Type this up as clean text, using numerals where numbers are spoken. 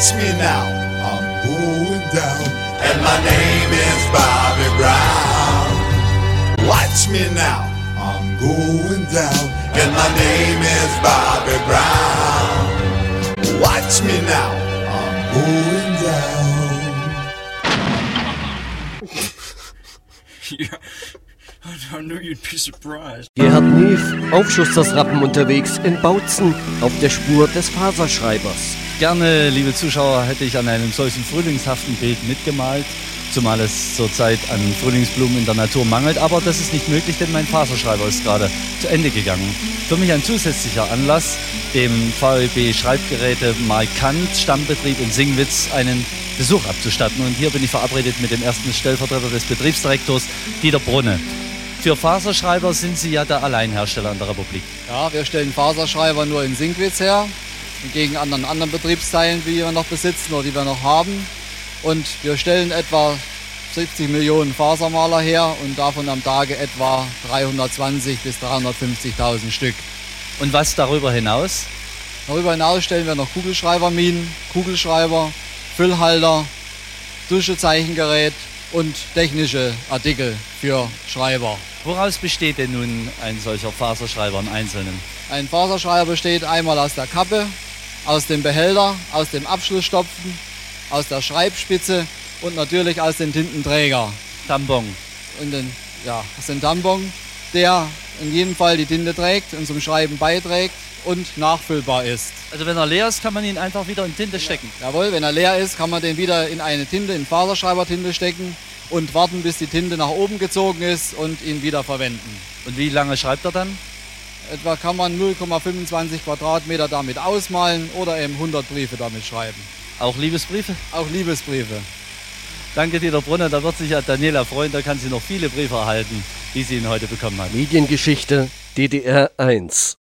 Watch me now, I'm going down, and my name is Bobby Brown. Watch me now, I'm going down, and my name is Bobby Brown. Watch me now, I'm going down. Yeah, I knew you'd be surprised. Gerhard Nief, Aufschustersrappen unterwegs in Bautzen auf der Spur des Faserschreibers. Gerne, liebe Zuschauer, hätte ich an einem solchen frühlingshaften Bild mitgemalt, zumal es zurzeit an Frühlingsblumen in der Natur mangelt, aber das ist nicht möglich, denn mein Faserschreiber ist gerade zu Ende gegangen. Für mich ein zusätzlicher Anlass, dem VEB Schreibgeräte Markant Stammbetrieb in Singwitz einen Besuch abzustatten. Und hier bin ich verabredet mit dem ersten Stellvertreter des Betriebsdirektors, Dieter Brunne. Für Faserschreiber sind Sie ja der Alleinhersteller in der Republik. Ja, wir stellen Faserschreiber nur in Singwitz her, gegen anderen Betriebsteilen, die wir noch besitzen oder die wir noch haben. Und wir stellen etwa 70 Millionen Fasermaler her und davon am Tage etwa 320.000 bis 350.000 Stück. Und was darüber hinaus? Darüber hinaus stellen wir noch Kugelschreiberminen, Kugelschreiber, Füllhalter, Duschezeichengerät und technische Artikel für Schreiber. Woraus besteht denn nun ein solcher Faserschreiber im Einzelnen? Ein Faserschreiber besteht einmal aus der Kappe, aus dem Behälter, aus dem Abschlussstopfen, aus der Schreibspitze und natürlich aus dem Tintenträger. Tampon. Und das ist ein Tampon, der in jedem Fall die Tinte trägt und zum Schreiben beiträgt und nachfüllbar ist. Also wenn er leer ist, kann man ihn einfach wieder in Tinte stecken? Jawohl, wenn er leer ist, kann man den wieder in eine Tinte, in Faserschreibertinte stecken und warten, bis die Tinte nach oben gezogen ist und ihn wieder verwenden. Und wie lange schreibt er dann? Etwa kann man 0,25 Quadratmeter damit ausmalen oder eben 100 Briefe damit schreiben. Auch Liebesbriefe? Auch Liebesbriefe. Danke, Dieter Brunner. Da wird sich ja Daniela freuen. Da kann sie noch viele Briefe erhalten, wie sie ihn heute bekommen hat. Mediengeschichte DDR 1.